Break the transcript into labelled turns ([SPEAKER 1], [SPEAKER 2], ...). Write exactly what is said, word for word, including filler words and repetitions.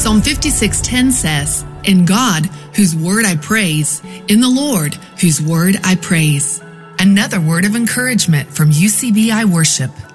[SPEAKER 1] Psalm fifty-six ten says, "In God, whose word I praise, in the Lord, whose word I praise." Another word of encouragement from U C B I Worship.